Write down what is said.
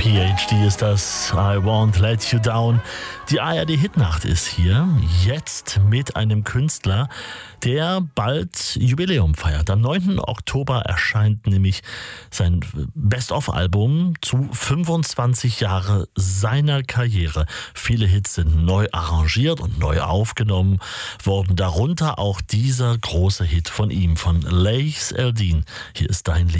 PhD ist das. I Won't Let You Down. Die ARD-Hitnacht ist hier, jetzt mit einem Künstler, der bald Jubiläum feiert. Am 9. Oktober erscheint nämlich sein Best-of-Album zu 25 Jahre seiner Karriere. Viele Hits sind neu arrangiert und neu aufgenommen worden. Darunter auch dieser große Hit von ihm, von Laïs Eldin. Hier ist dein Leben.